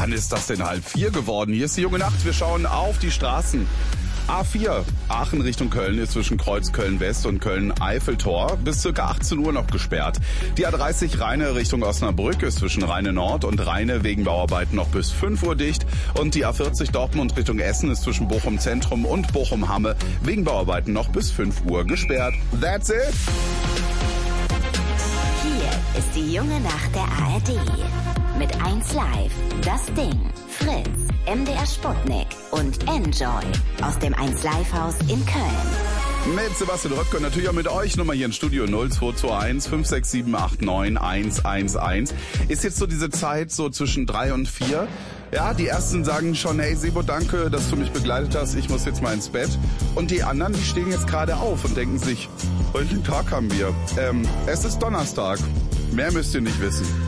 Wann ist das denn 3:30 geworden? Hier ist die junge Nacht. Wir schauen auf die Straßen. A4, Aachen Richtung Köln ist zwischen Kreuz Köln-West und Köln-Eiffeltor bis ca. 18 Uhr noch gesperrt. Die A30 Rheine Richtung Osnabrück ist zwischen Rheine Nord und Rheine wegen Bauarbeiten noch bis 5 Uhr dicht. Und die A40 Dortmund Richtung Essen ist zwischen Bochum Zentrum und Bochum Hamme wegen Bauarbeiten noch bis 5 Uhr gesperrt. That's it! Hier ist die junge Nacht der ARD. Mit 1 Live, Das Ding, Fritz, MDR Sputnik und Enjoy aus dem 1 Live Haus in Köln. Mit Sebastian Röttger und natürlich auch mit euch. Nummer hier im Studio 0221 567 89 111. Ist jetzt so diese Zeit so zwischen 3 und 4. Ja, die ersten sagen schon, hey Sebo, danke, dass du mich begleitet hast. Ich muss jetzt mal ins Bett. Und die anderen, die stehen jetzt gerade auf und denken sich, welchen Tag haben wir? Es ist Donnerstag. Mehr müsst ihr nicht wissen.